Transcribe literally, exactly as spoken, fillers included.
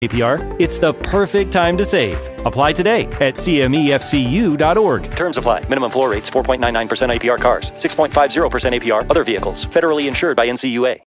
A P R, it's the perfect time to save. Apply today at C M E F C U dot org. Terms apply. Minimum floor rates four point nine nine percent A P R cars, six point five zero percent A P R other vehicles. Federally insured by N C U A.